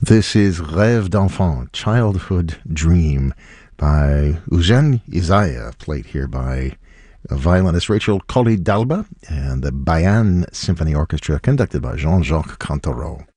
This is Rêve d'enfant, Childhood Dream, by Eugène Isaiah, played here by violinist Rachel Colley-Dalba and the Bayan Symphony Orchestra, conducted by Jean-Jacques Cantoreau.